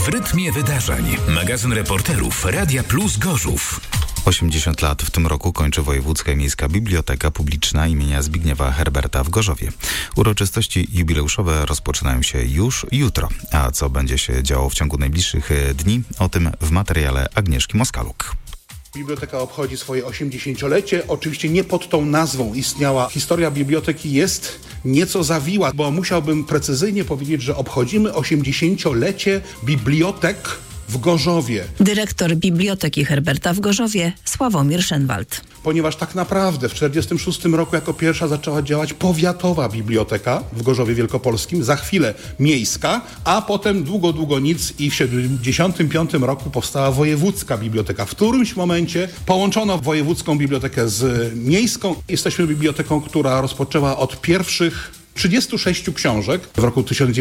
W rytmie wydarzeń. Magazyn reporterów Radia Plus Gorzów. 80 lat w tym roku kończy Wojewódzka i Miejska Biblioteka Publiczna imienia Zbigniewa Herberta w Gorzowie. Uroczystości jubileuszowe rozpoczynają się już jutro. A co będzie się działo w ciągu najbliższych dni? O tym w materiale Agnieszki Moskaluk. Biblioteka obchodzi swoje 80-lecie. Oczywiście nie pod tą nazwą istniała. Historia biblioteki jest nieco zawiła, bo musiałbym precyzyjnie powiedzieć, że obchodzimy 80-lecie bibliotek w Gorzowie. Dyrektor Biblioteki Herberta w Gorzowie Sławomir Szenwald. Ponieważ tak naprawdę w 1946 roku jako pierwsza zaczęła działać powiatowa biblioteka w Gorzowie Wielkopolskim, za chwilę miejska, a potem długo nic i w 1975 roku powstała wojewódzka biblioteka. W którymś momencie połączono wojewódzką bibliotekę z miejską. Jesteśmy biblioteką, która rozpoczęła od pierwszych 36 książek w roku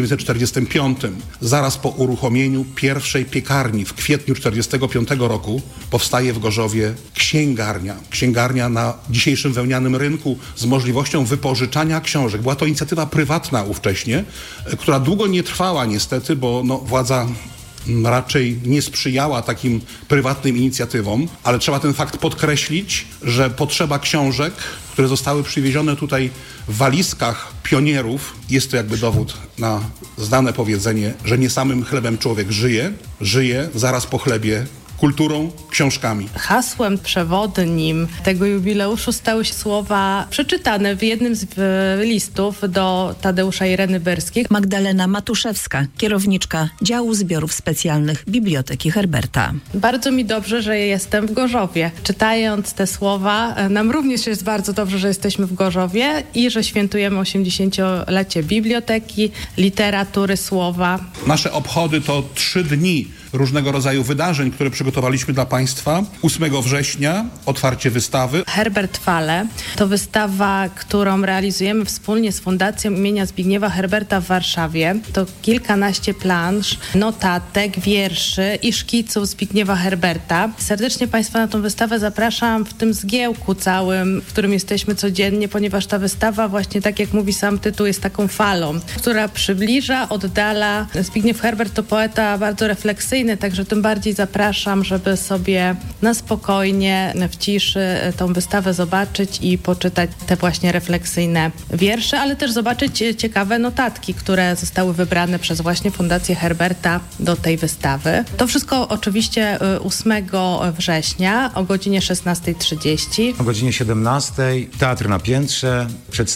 1945. Zaraz po uruchomieniu pierwszej piekarni w kwietniu 1945 roku powstaje w Gorzowie księgarnia. Księgarnia na dzisiejszym wełnianym rynku z możliwością wypożyczania książek. Była to inicjatywa prywatna ówcześnie, która długo nie trwała niestety, bo władza raczej nie sprzyjała takim prywatnym inicjatywom, ale trzeba ten fakt podkreślić, że potrzeba książek, które zostały przywiezione tutaj w walizkach pionierów, jest to jakby dowód na znane powiedzenie, że nie samym chlebem człowiek żyje zaraz po chlebie kulturą, książkami. Hasłem przewodnim tego jubileuszu stały się słowa przeczytane w jednym z listów do Tadeusza Ireny Byrskiej. Magdalena Matuszewska, kierowniczka działu zbiorów specjalnych Biblioteki Herberta. Bardzo mi dobrze, że jestem w Gorzowie. Czytając te słowa, nam również jest bardzo dobrze, że jesteśmy w Gorzowie i że świętujemy 80-lecie biblioteki, literatury, słowa. Nasze obchody to 3 dni różnego rodzaju wydarzeń, które przygotowaliśmy dla Państwa. 8 września otwarcie wystawy. Herbert Fale to wystawa, którą realizujemy wspólnie z Fundacją imienia Zbigniewa Herberta w Warszawie. To kilkanaście plansz, notatek, wierszy i szkiców Zbigniewa Herberta. Serdecznie Państwa na tą wystawę zapraszam w tym zgiełku całym, w którym jesteśmy codziennie, ponieważ ta wystawa właśnie, tak jak mówi sam tytuł, jest taką falą, która przybliża, oddala. Zbigniew Herbert to poeta bardzo refleksyjny, także tym bardziej zapraszam, żeby sobie na spokojnie, w ciszy tą wystawę zobaczyć i poczytać te właśnie refleksyjne wiersze, ale też zobaczyć ciekawe notatki, które zostały wybrane przez właśnie Fundację Herberta do tej wystawy. To wszystko oczywiście 8 września o godzinie 16:30. O godzinie 17:00 Teatr na Piętrze